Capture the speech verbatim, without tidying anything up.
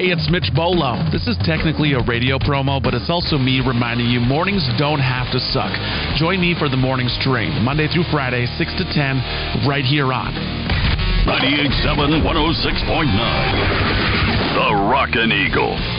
Hey, it's Mitch Bolo. This is technically a radio promo, but it's also me reminding you mornings don't have to suck. Join me for the morning stream, Monday through Friday, six to ten, right here on ninety-eight point seven, one oh six point nine. The Rockin' Eagle.